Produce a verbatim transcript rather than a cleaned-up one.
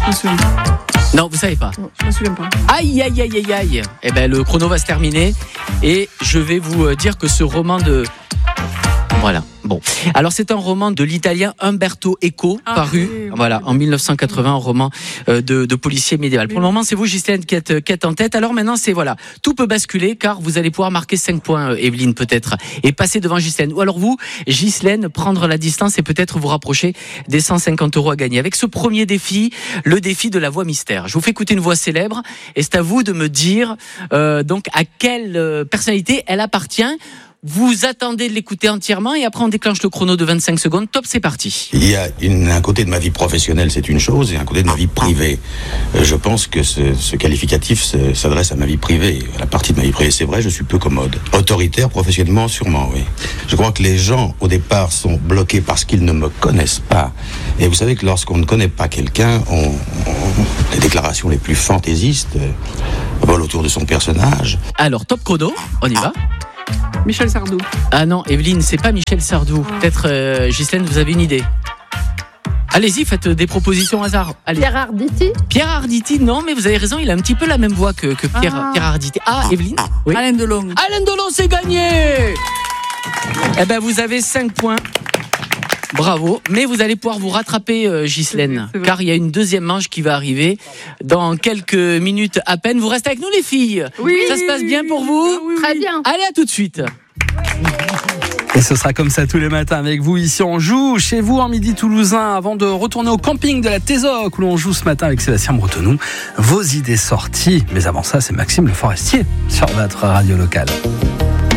me souviens pas. Non, vous savez pas. Non, je me souviens pas. Aïe, aïe, aïe, aïe, aïe. Eh ben, le chrono va se terminer et je vais vous dire que ce roman de... Voilà. Bon, alors c'est un roman de l'italien Umberto Eco, ah, paru oui, oui, voilà, oui. en dix-neuf cent quatre-vingts, un roman euh, de, de policier médiéval. Oui. Pour le moment, c'est vous, Ghislaine, qui êtes, qui êtes en tête. Alors maintenant, c'est voilà, tout peut basculer car vous allez pouvoir marquer cinq points, euh, Evelyne, peut-être, et passer devant Ghislaine. Ou alors vous, Ghislaine, prendre la distance et peut-être vous rapprocher des cent cinquante euros à gagner. Avec ce premier défi, le défi de la voix mystère. Je vous fais écouter une voix célèbre et c'est à vous de me dire euh, donc à quelle euh, personnalité elle appartient. Vous attendez de l'écouter entièrement et après on déclenche le chrono de vingt-cinq secondes. Top, c'est parti. Il y a une, un côté de ma vie professionnelle, c'est une chose, et un côté de ma vie privée. Je pense que ce, ce qualificatif se, s'adresse à ma vie privée. À la partie de ma vie privée, c'est vrai, je suis peu commode. Autoritaire, professionnellement, sûrement, oui. Je crois que les gens, au départ, sont bloqués parce qu'ils ne me connaissent pas. Et vous savez que lorsqu'on ne connaît pas quelqu'un, on, on, les déclarations les plus fantaisistes euh, volent autour de son personnage. Alors, top chrono, on y va. Michel Sardou. Ah non, Evelyne, c'est pas Michel Sardou. Ah. Peut-être, euh, Ghislaine, vous avez une idée. Allez-y, faites des propositions au hasard. Allez. Pierre Arditi. Pierre Arditi, non, mais vous avez raison, il a un petit peu la même voix que, que Pierre, ah. Pierre Arditi. Ah, Evelyne, oui. Alain Delon. Alain Delon, c'est gagné. Eh ben, vous avez cinq points. Bravo, mais vous allez pouvoir vous rattraper, euh, Ghislaine, car il y a une deuxième manche qui va arriver dans quelques minutes à peine. Vous restez avec nous, les filles. Oui. Ça se passe bien pour vous? Oui, oui. Très bien. Allez, à tout de suite. Et ce sera comme ça tous les matins avec vous. Ici, on joue chez vous en Midi Toulousain avant de retourner au camping de la Tézoc où l'on joue ce matin avec Sébastien Bretonou. Vos idées sorties. Mais avant ça, c'est Maxime Le Forestier sur votre radio locale.